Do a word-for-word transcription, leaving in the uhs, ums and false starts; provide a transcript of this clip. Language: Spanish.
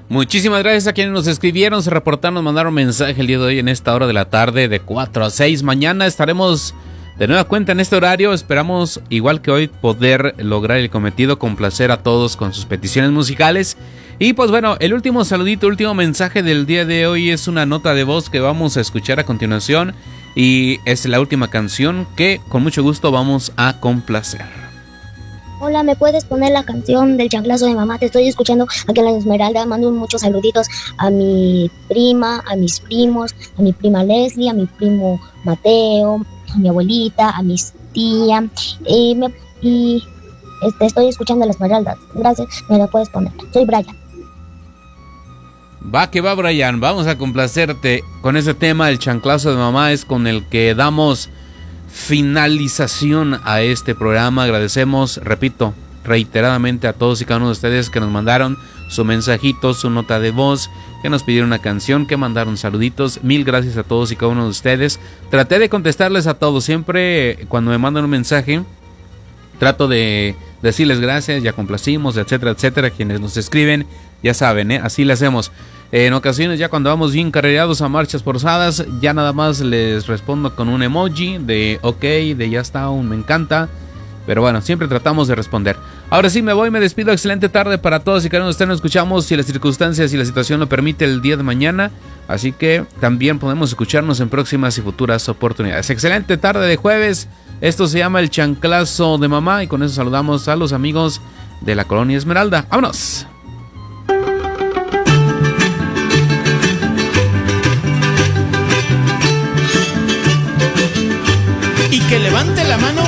Muchísimas gracias a quienes nos escribieron, se reportaron, nos mandaron mensaje el día de hoy en esta hora de la tarde de cuatro a seis. Mañana estaremos de nueva cuenta en este horario. Esperamos, igual que hoy, poder lograr el cometido, complacer a todos con sus peticiones musicales. Y pues bueno, el último saludito, último mensaje del día de hoy es una nota de voz que vamos a escuchar a continuación. Y es la última canción que con mucho gusto vamos a complacer. Hola, ¿me puedes poner la canción del chanclazo de mamá? Te estoy escuchando aquí en la Esmeralda. Mando muchos saluditos a mi prima, a mis primos, a mi prima Leslie, a mi primo Mateo, a mi abuelita, a mis tías. Y, me, y este, estoy escuchando la Esmeralda. Gracias, me la puedes poner. Soy Brian. Va que va, Brian, vamos a complacerte con ese tema. El chanclazo de mamá es con el que damos finalización a este programa. Agradecemos, repito, reiteradamente a todos y cada uno de ustedes que nos mandaron su mensajito, su nota de voz, que nos pidieron una canción, que mandaron saluditos. Mil gracias a todos y cada uno de ustedes. Traté de contestarles a todos. Siempre cuando me mandan un mensaje, trato de decirles gracias, ya complacimos, etcétera, etcétera. Quienes nos escriben, ya saben, ¿eh? Así le hacemos. En ocasiones, ya cuando vamos bien carrereados a marchas forzadas, ya nada más les respondo con un emoji de ok, de ya está, un me encanta. Pero bueno, siempre tratamos de responder. Ahora sí me voy, me despido. Excelente tarde para todos y cada uno de ustedes. Nos escuchamos, si las circunstancias y la situación lo permite, el día de mañana. Así que también podemos escucharnos en próximas y futuras oportunidades. Excelente tarde de jueves. Esto se llama El Chanclazo de Mamá. Y con eso saludamos a los amigos de la Colonia Esmeralda. ¡Vámonos! Y que levante la mano